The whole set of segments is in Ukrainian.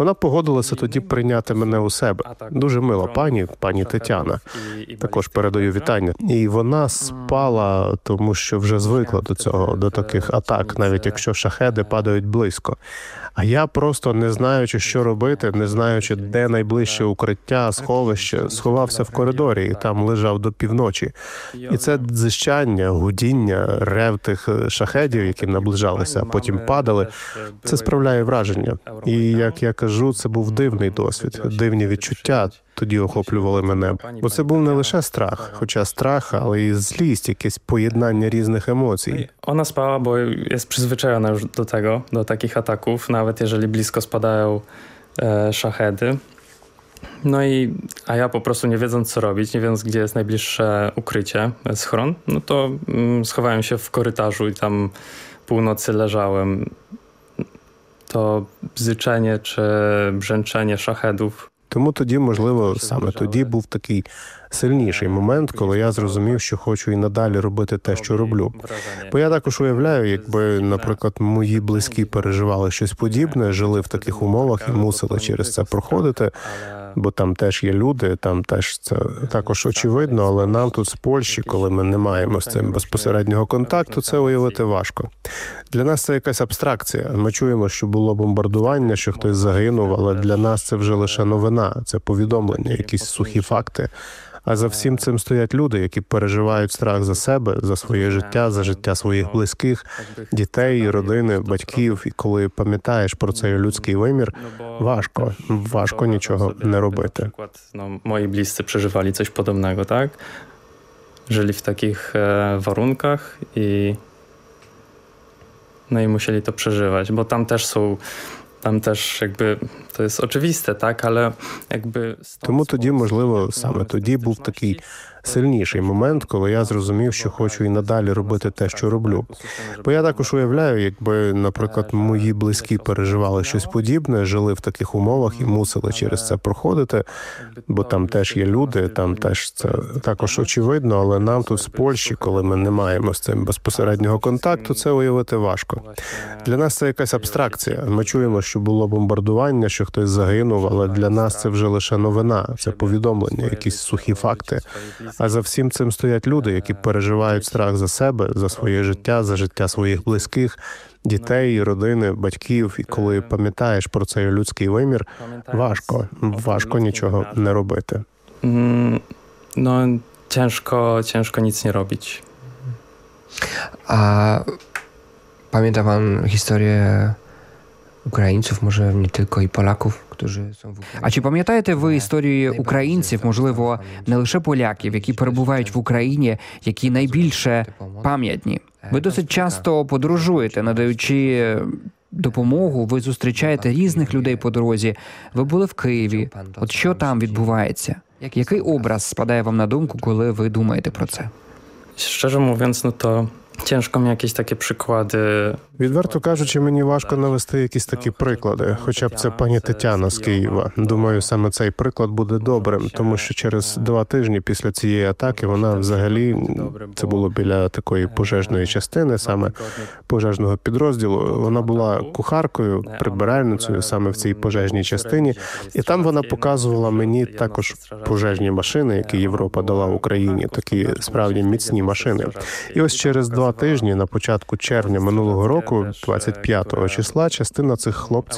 Вона погодилася тоді прийняти мене у себе. Дуже мила пані Тетяна. Також передаю вітання. І вона спала, тому що вже звикла до цього, до таких атак, навіть якщо шахеди падають близько. А я просто, не знаючи, що робити, не знаючи, де найближче укриття, сховище, сховався в коридорі і там лежав до півночі. І це дзищання, гудіння, рев тих шахедів, які наближалися, а потім падали, це справляє враження. І, як я кажу, це був дивний досвід, дивні відчуття тоді охоплювали мене. Бо це був не лише страх, хоча страх, але і злість, якесь поєднання різних емоцій. Ona spała, bo jest przyzwyczajona już do tego, do takich ataków, nawet jeżeli blisko spadają szachedy. A ja po prostu nie wiedząc co robić, nie wiedząc gdzie jest najbliższe ukrycie, schron, no to schowałem się w korytarzu i tam północy leżałem. To bzyczenie czy brzęczenie szachedów. Тому тоді, можливо, саме тоді був такий сильніший момент, коли я зрозумів, що хочу і надалі робити те, що роблю. Бо я також уявляю, якби, наприклад, мої близькі переживали щось подібне, жили в таких умовах і мусили через це проходити, бо там теж є люди, там теж це також очевидно, але нам тут з Польщі, коли ми не маємо з цим безпосереднього контакту, це уявити важко. Для нас це якась абстракція. Ми чуємо, що було бомбардування, що хтось загинув, але для нас це вже лише новина, це повідомлення, якісь сухі факти. А за всім цим стоять люди, які переживають страх за себе, за своє життя, за життя своїх близьких, дітей, родини, батьків. І коли пам'ятаєш про цей людський вимір, важко нічого не робити. Moi bliscy przeżywali coś podobnego, tak? Żyli w takich warunkach i musieli to przeżywać, bo tam też jakby to jest oczywiste, tak, ale jakby... Тому тоді, можливо, саме тоді був такий сильніший момент, коли я зрозумів, що хочу і надалі робити те, що роблю. Бо я також уявляю, якби, наприклад, мої близькі переживали щось подібне, жили в таких умовах і мусили через це проходити, бо там теж є люди, там теж це також очевидно, але нам тут з Польщі, коли ми не маємо з цим безпосереднього контакту, це уявити важко. Для нас це якась абстракція. Ми чуємо, що було бомбардування, що хтось загинув, але для нас це вже лише новина, це повідомлення, якісь сухі факти. А за всім цим стоять люди, які переживають страх за себе, за своє життя, за життя своїх близьких, дітей, родини, батьків. І коли пам'ятаєш про цей людський вимір, важко нічого не робити. Ciężko nic nie robić. A pamięta pan historię Українців, може, не тільки і Поляків, які są в Україні. А чи пам'ятаєте ви історії українців, можливо, не лише поляків, які перебувають в Україні, які найбільше пам'ятні? Ви досить часто подорожуєте, надаючи допомогу, ви зустрічаєте різних людей по дорозі. Ви були в Києві. От що там відбувається? Який образ спадає вам на думку, коли ви думаєте про це? Szczerze mówiąc, no to ciężko mi jakieś takie przykłady. Відверто кажучи, мені важко навести якісь такі приклади, хоча б це пані Тетяна з Києва. Думаю, саме цей приклад буде добрим, тому що через 2 тижні після цієї атаки вона взагалі, це було біля такої пожежної частини, саме пожежного підрозділу, вона була кухаркою, прибиральницею саме в цій пожежній частині, і там вона показувала мені також пожежні машини, які Європа дала Україні, такі справді міцні машини. І ось через 2 тижні, на початку червня минулого року, 25 числа, частина цих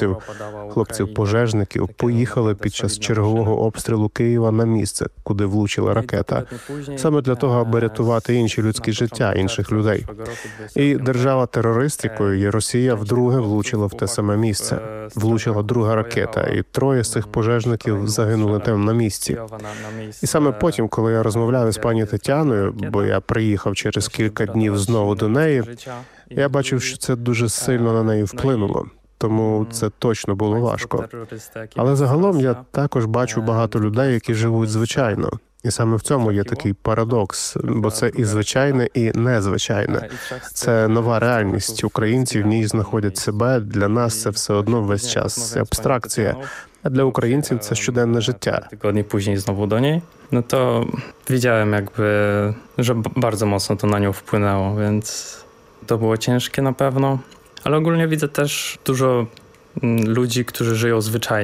хлопців-пожежників, поїхали під час чергового обстрілу Києва на місце, куди влучила ракета. Саме для того, аби рятувати інші людські життя, інших людей. І держава-терорист, якою є Росія, вдруге влучила в те саме місце. Влучила друга ракета, і 3 з цих пожежників загинули там на місці. І саме потім, коли я розмовляв із пані Тетяною, бо я приїхав через кілька днів знову до неї, я бачив, що це дуже сильно на неї вплинуло. Тому це точно було важко. Але загалом я також бачу багато людей, які живуть звичайно. І саме в цьому є такий парадокс, бо це і звичайне, і незвичайне. Це нова реальність. Українці в ній знаходять себе. Для нас це все одно весь час. Це абстракція. А для українців це щоденне життя. Tygodnie później znowu do niej, no to widziałem jakby, że bardzo mocno to na nią wpłynęło, więc to było ciężkie na pewno. Ale ogólnie widzę też dużo ludzi, którzy żyją zwyczajnie.